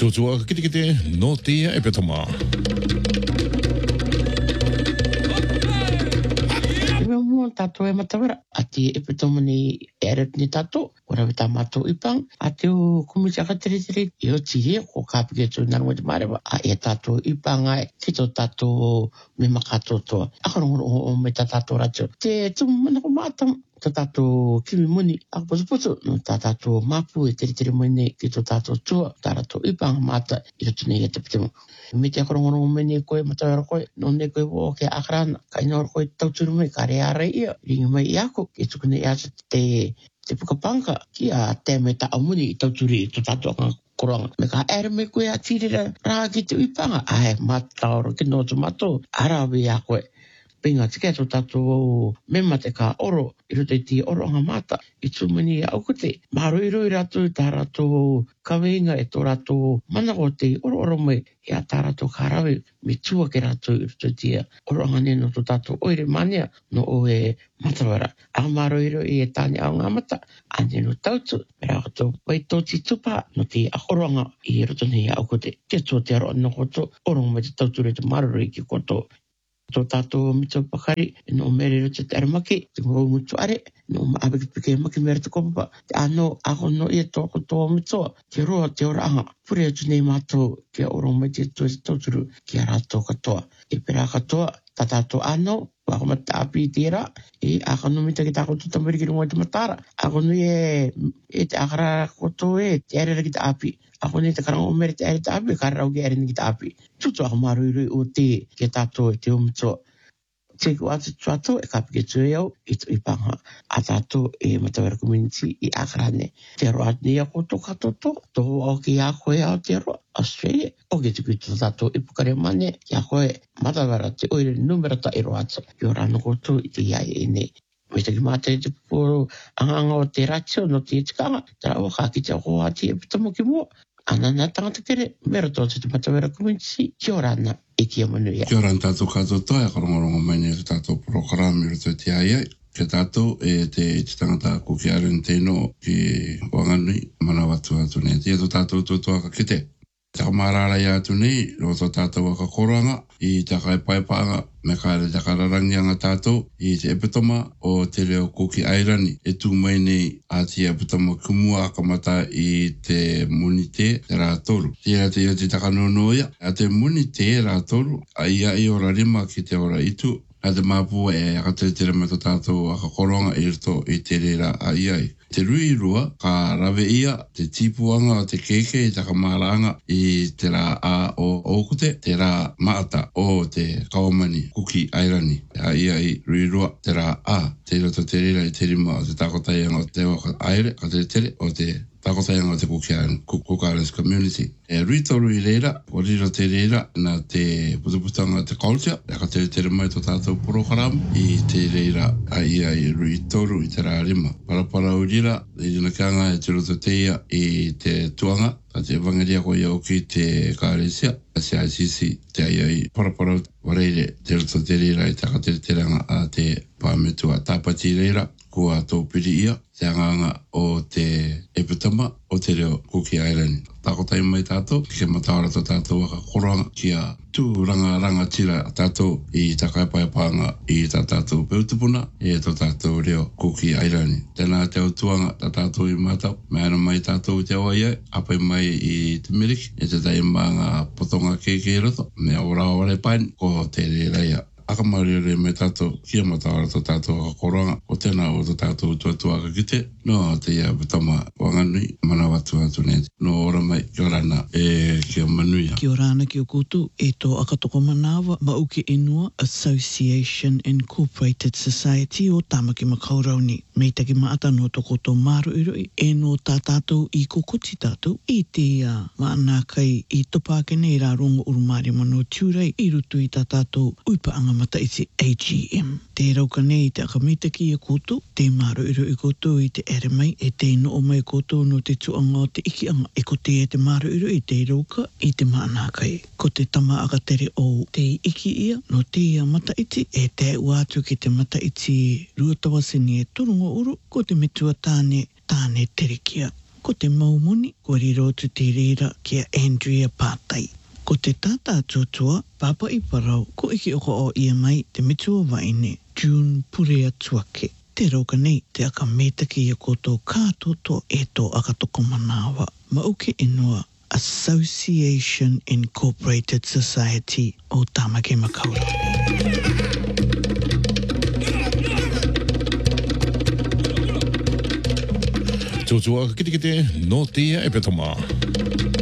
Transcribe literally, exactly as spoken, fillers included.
Tutua kite kite no tia e petoma. Mo tato e matawara ati e petoma ni eret ni tato ora vita mato ipang ati o kumisi aka tiri tiri i o tihe ko kapike tu nangwa te mareva a e tato ipang ai kito tato me makato toa akarongo o me tato racho te tu mana ko matam tato kimi muni ako poso poso no tato mapu e tiri tiri mune kito tato tua tarato ipang mata i o tune e te petoma me te akarongo mene koe matawara koe no ne koe o ke akarana kaina koe tauturu mai kare ara ia ringi mai i ako e tukune i asa te te pukapanga ki a te me ta amuni i tauturi i to tato anga koranga me ka ere me koe a tirira rā ki te uipanga ai mataoro ki no tu mato arawe a koe pinga tike to tato me mate ka oro i rote ti oro anga mata i tumani au kote maro i roi rato ta rato kaweinga e to rato mana o te oro oro mai i a ta rato karawe me tua ke rato i rote tia oro anga neno to tato oire mania no o e matawara a maro i roi e tani au ngā mata a neno tautu me rā kato wai tō ti tupa no te oro anga i roto nei au kote ke tō te aro anō koto oro mai te tautu re te maro roi ki koto tō tātou mito pakari, no mere rote te aramaki, te ngau mutu are, no maabeki pike maki mere te kopapa, te ano ako no ia tōko tō mito, te roa te ora anga, pure atu nei mātou, ke oro mai te tō te tauturu, ki a rātou katoa. E pera katoa, ta tātou ano, wako mata api i tērā, e ako no mita ki tāko tū tamari ki runga te matara, ako no e, e te akara koto e, te arera ki te api, ako ne te karanga o mere te aere te api, kararau ki aere ni ki te api. Tutu ako maru i rui o te, ke tātou e te umitoa. Te ku atu tuato e kapike tue au, i tu ipanga. A tātou e matawera community i akarane. Te roa ni a koto katoto, tō au ki a koe au te roa, Australia. O ke tuku i tu tātou i pukare mane, ki a koe matawera te oire numera ta i roa atu. I ora no koto i te iai e nei. Me te ki mata i te puporo anganga o te ratio no te itikanga, te rao ka ki te hoa ti e pitamo ki mua. Anana tangata kere, mera tō te matawera community, ki ora ana e ki a manuia. Kia ora tātou kātou toa, e karongorongo mai nei te tātou programi roto te ai ai. Ke tātou e te te tangata ko ki aren teino ki Wanganui, mana watu atu nei. Tia tō tātou tō toa ka kite. Taka marara i atu nei, ro tō tātou waka koranga, i taka e paipaanga, me kāre taka rarangi anga tātou, i te epitoma o te reo Kuki Airani. E tū mai nei a te epitoma kumua akamata i te munite te rā toru. Tia te ia te taka nonoia, a te munite rā toru, a ia i ora rima ki te ora itu, a te māpua e akatere me tō tātou aka koronga i rito i te rera a iai. Te rui rua, ka rawe ia, te tipuanga o te keke i taka maranga i te rā a o okute, te rā maata o te kawamani Kuki Airani. A ia i rui rua, te rā a, te roto te rera i te rima o te takotaianga o te waka aere, ka te tere o te takotaianga o te Kuki Islands Community. E rui toru i reira, o riro te reira na te putuputanga te culture, e ka tere tere mai tō tātou program i te reira a ia i rui toru i te rā rima. Parapara urira, i rina kianga e te roto te ia i te tuanga, a te evangeria ko iau ki te kāresia, a se I C C, te ai ai parapara wareire, te roto te reira i te ka tere teranga a te pāmetua tāpati reira, kua tō piri ia, te anganga o te epitama o te reo Kuki Airani. Tākotai mai tātou, ki ke matawara tō tātou waka koranga ki a tū ranga ranga tira tātou i tā kaipaipaanga i tā tātou peutupuna e tō tātou reo Kuki Airani. Tēnā te autuanga tā tātou i mātau, me ana mai tātou te awa iai, apai mai i te Meriki, e te taimanga potonga keke roto, me aura wale pain, ko te reira Akamari me tātou, kia matawara tō tātou a koranga, o tēnā o tō tātou tuatua ka kite, no te ia bitama Wanganui, mana watu atu nei. No ora mai, kia rana, e kia manuia. Kia rana ki o koutou, e tō akatoko manawa, Mauke Inua Association Incorporated Society o Tāmaki Makaurauni. Mei taki maata no toko tō maro iroi, e no tā tātou i kokoti tātou, i te uh, maana kai i topake nei rā rongo urumari mano tiurei, i rutu i tā tātou uipa anga mata i te A G M. Te rauka nei te akamitaki i koutou, te maro iro i koutou i te ere mai, e te no o mai koutou no te tuanga o te iki anga, e ko te e te maro iro i te rauka i te maana kai. Ko te tama akatere o te iki ia, no te ia mata iti, e te uatu ki te mata iti ruatawasini e turungo uru, ko te metua tāne, tāne terekia. Ko te maumoni, ko riro tu te rira kia Andrea Pātai. Ko te tata tuatua, papa i parau, ko iki oko o ia mai te mitua waine, June Purea Tuake. Te roka nei, te aka metaki i koto kātoto e tō akatoko manawa. Mauke inua, Association Incorporated Society o Tamaki Makaurau. Tōtua kite kite, no tia e pe toma.